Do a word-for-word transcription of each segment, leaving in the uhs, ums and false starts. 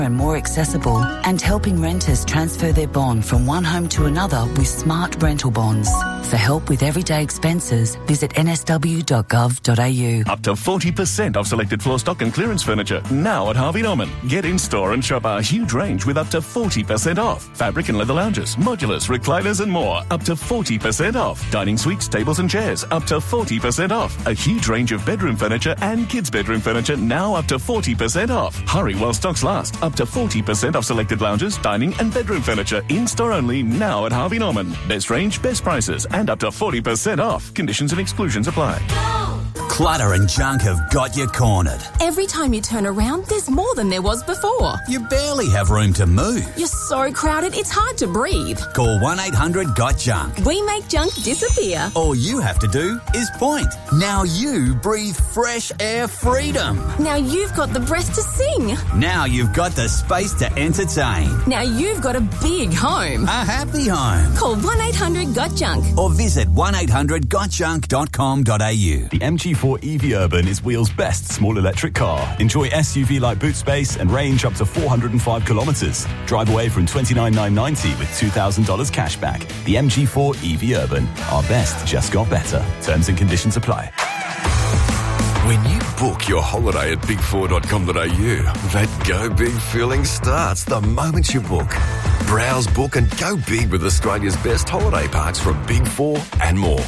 and more accessible, and helping renters transfer their bond from one home to another with smart rental bonds. For help with everyday expenses, visit n s w dot gov dot a u. Up to forty percent off selected floor stock and clearance furniture now at Harvey Norman. Get in store and shop our huge range with up to forty percent off. Fabric and leather lounges, modulars, recliners and more, up to forty percent off. Dining suites, tables and chairs, up to forty percent off. A huge range of bedroom furniture and kids' bedroom furniture now up to forty percent off. Hurry while stocks last. Up to forty percent off selected lounges, dining and bedroom furniture in store only now at Harvey Norman. Best range, best prices and up to forty percent off. Conditions and exclusions apply. Clutter and junk have got you cornered. Every time you turn around, there's more than there was before. You barely have room to move. You're so crowded, it's hard to breathe. Call one eight hundred got junk. We make junk disappear. All you have to do is point. Now you breathe fresh air freedom. Now you've got the breath to sing. Now you've got the space to entertain. Now you've got a big home. A happy home. Call one eight hundred got junk. Or visit one eight hundred got junk dot com dot a u. The M G four E V Urban is Wheel's best small electric car. Enjoy S U V-like boot space and range up to four hundred five kilometres. Drive away from twenty-nine thousand nine hundred ninety dollars with two thousand dollars cash back. The M G four E V Urban. Our best just got better. Terms and conditions apply. When you book your holiday at big four dot com dot a u, that go big feeling starts the moment you book. Browse, book and go big with Australia's best holiday parks from Big Four and more.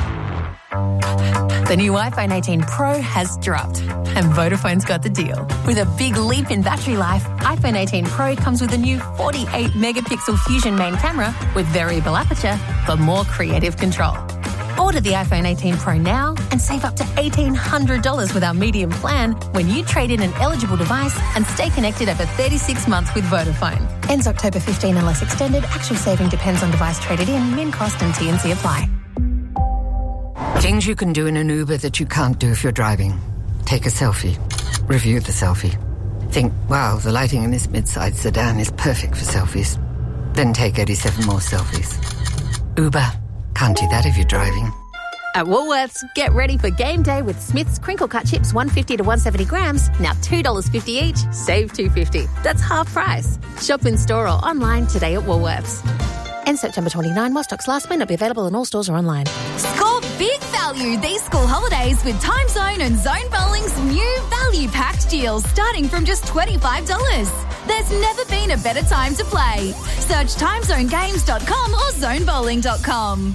The new iPhone eighteen Pro has dropped, and Vodafone's got the deal. With a big leap in battery life, iPhone eighteen Pro comes with a new forty-eight megapixel Fusion main camera with variable aperture for more creative control. Order the iPhone eighteen Pro now and save up to eighteen hundred dollars with our medium plan when you trade in an eligible device and stay connected over thirty-six months with Vodafone. Ends October fifteenth unless extended. Actual saving depends on device traded in. Min cost and T and C apply. Things you can do in an Uber that you can't do if you're driving. Take a selfie. Review the selfie. Think, wow, the lighting in this mid-sized sedan is perfect for selfies. Then take eighty-seven more selfies. Uber. Can't do that if you're driving. At Woolworths, get ready for game day with Smith's crinkle cut chips one hundred fifty to one hundred seventy grams, now two dollars fifty each, save two dollars fifty. That's half price. Shop in store or online today at Woolworths. End September twenty-ninth, while stocks last, may not be available in all stores or online. Score big value these school holidays with Time Zone and Zone Bowling's new value-packed deals starting from just twenty-five dollars. There's never been a better time to play. Search time zone games dot com or zone bowling dot com.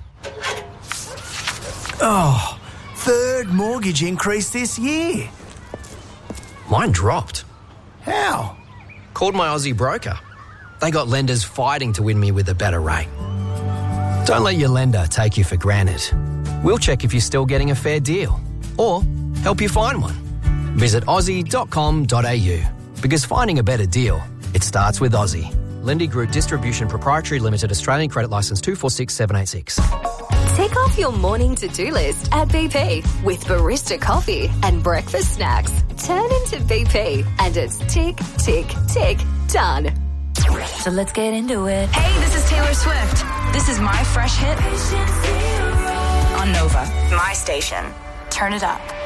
Oh, third mortgage increase this year. Mine dropped. How? Called my Aussie broker. They got lenders fighting to win me with a better rate. Don't let your lender take you for granted. We'll check if you're still getting a fair deal or help you find one. Visit aussie dot com dot a u because finding a better deal, it starts with Aussie. Lendy Group Distribution Proprietary Limited, Australian Credit Licence two four six seven eight six. Tick off your morning to-do list at B P with barista coffee and breakfast snacks. Turn into B P and it's tick, tick, tick, done. So let's get into it. Hey, this is Taylor Swift. This is my fresh hit on Nova, my station. Turn it up.